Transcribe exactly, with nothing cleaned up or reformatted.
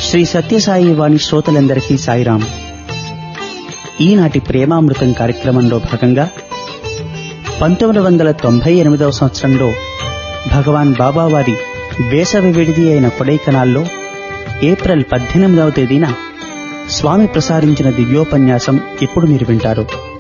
శ్రీ సత్యసాయి వాణి శ్రోతలందరికీ సాయిరాం. ఈనాటి ప్రేమామృతం కార్యక్రమంలో భాగంగా పంతొమ్మిది వందల తొంభై ఎనిమిదవ సంవత్సరంలో భగవాన్ బాబావారి వేసవి విడిది అయిన కొడైకనాల్లో ఏప్రిల్ పద్దెనిమిదవ తేదీన స్వామి ప్రసారించిన దివ్యోపన్యాసం ఇప్పుడు మీరు వింటారు.